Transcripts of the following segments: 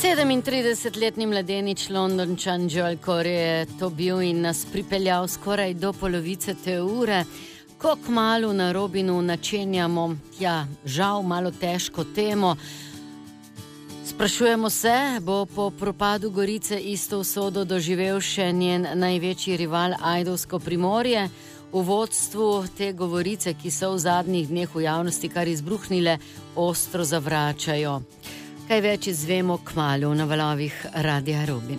37-letni mladenič Londončan Joel Corey je to bil in nas pripeljal skoraj do polovice te ure, ko kmalu na Robinu načenjamo, žal malo težko temo. Sprašujemo se, bo po propadu Gorice isto usodo doživel še njen največji rival ajdovsko Primorje. V vodstvu te govorice, ki so v zadnjih dneh v javnosti kar izbruhnile, ostro zavračajo. Kaj več izvemo kmalu na valovih Radia Robin.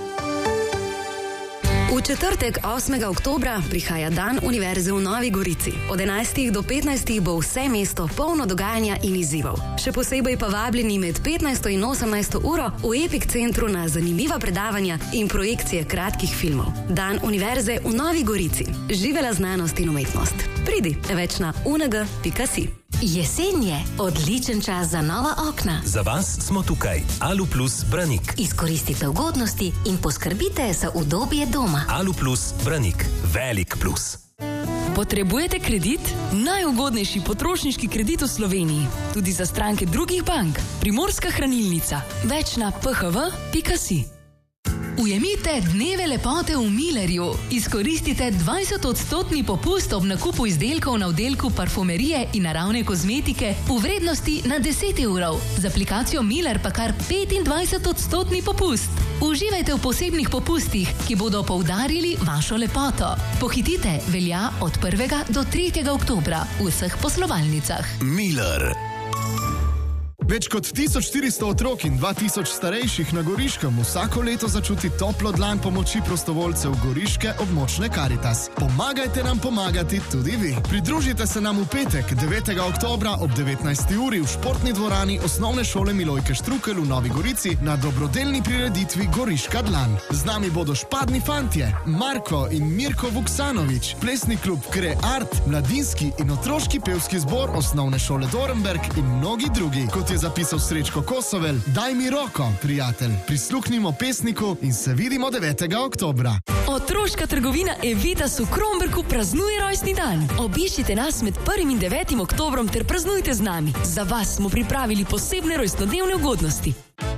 V četrtek 8. oktobra prihaja dan Univerze v Novi Gorici. Od 11. do 15. bo vse mesto polno dogajanja in izzivov. Še posebej pa vabljeni med 15. in 18. uro v Epic centru na zanimiva predavanja in projekcije kratkih filmov. Dan Univerze v Novi Gorici. Živela znanost in umetnost. Pridi, več na uneg.si. Jesen je odličen čas za nova okna. Za vas smo tukaj. Aluplus Branik. Izkoristite ugodnosti in poskrbite za udobje doma. Aluplus Branik. Velik plus. Potrebujete kredit? Najugodnejši potrošniški kredit v Sloveniji. Tudi za stranke drugih bank. Primorska hranilnica. Več na phv.si. Ujemite dneve lepote v Millerju. Izkoristite 20% popust ob nakupu izdelkov na oddelku parfumerije in naravne kozmetike v vrednosti na 10 evrov. Z aplikacijo Miller pa kar 25% popust. Uživajte v posebnih popustih, ki bodo poudarili vašo lepoto. Pohitite, velja od 1. do 3. oktobra v vseh poslovalnicah. Miller. Več kot 1400 otrok in 2000 starejših na Goriškem vsako leto začuti toplo dlan pomoči prostovoljcev Goriške območne Karitas. Pomagajte nam pomagati tudi vi. Pridružite se nam v petek, 9. oktobra ob 19. uri v športni dvorani Osnovne šole Milojke Štrukelj v Novi Gorici na dobrodelni prireditvi Goriška dlan. Z nami bodo špadni fantje, Marko in Mirko Vuksanovič, plesni klub Kreart, mladinski in otroški pevski zbor Osnovne šole Dorenberg in mnogi drugi. Kot je zapisal Srečko Kosovel, daj mi roko, prijatelj, prisluhnimo pesniku in se vidimo 9. oktobra. Otroška trgovina Evitas v Kromberku praznuje rojstni dan. Obiščite nas med 1. in 9. oktobrom ter praznujte z nami. Za vas smo pripravili posebne rojstnodnevne ugodnosti.